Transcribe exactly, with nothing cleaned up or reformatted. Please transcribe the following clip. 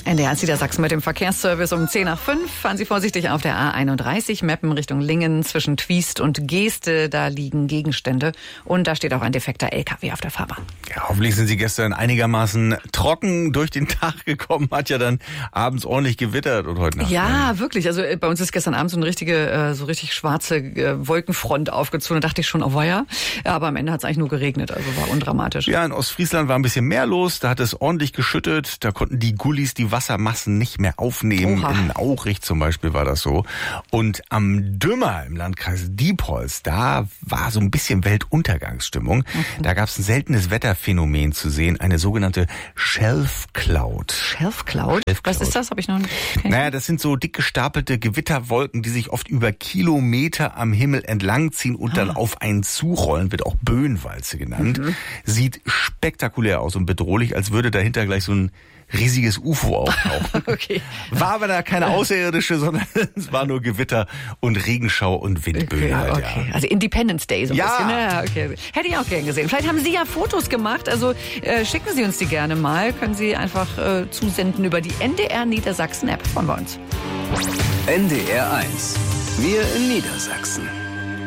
N D R Niedersachsen mit dem Verkehrsservice um zehn nach fünf. Fahren Sie vorsichtig auf der A einunddreißig, Meppen Richtung Lingen zwischen Twiest und Geeste. Da liegen Gegenstände und da steht auch ein defekter L K W auf der Fahrbahn. Ja, hoffentlich sind Sie gestern einigermaßen trocken durch den Tag gekommen. Hat ja dann abends ordentlich gewittert und heute Nacht. Ja, wirklich. Also bei uns ist gestern Abend so eine richtige, so richtig schwarze Wolkenfront aufgezogen. Da dachte ich schon, oh weia. Aber am Ende hat es eigentlich nur geregnet, also war undramatisch. Ja, in Ostfriesland war ein bisschen mehr los. Da hat es ordentlich geschüttet. Da konnten die Gullis die Wassermassen nicht mehr aufnehmen. Oha. In Aurich zum Beispiel war das so. Und am Dümmer im Landkreis Diepholz, da war so ein bisschen Weltuntergangsstimmung. Mhm. Da gab es ein seltenes Wetterphänomen zu sehen, eine sogenannte Shelf Cloud. Shelf Cloud? Shelf Cloud. Was ist das? Hab ich noch nicht. Naja, das sind so dick gestapelte Gewitterwolken, die sich oft über Kilometer am Himmel entlangziehen und ah. dann auf einen zurollen, wird auch Böenwalze genannt. Mhm. Sieht spektakulär aus und bedrohlich, als würde dahinter gleich so ein riesiges U F O auftauchen. Okay. War aber da keine Außerirdische, sondern es war nur Gewitter und Regenschau und Windböen. Okay, halt, okay. Ja. Also Independence Day so ein ja. bisschen. Ja, okay. Hätte ich auch gern gesehen. Vielleicht haben Sie ja Fotos gemacht, also äh, schicken Sie uns die gerne mal. Können Sie einfach äh, zusenden über die N D R Niedersachsen App von uns. N D R eins. Wir in Niedersachsen.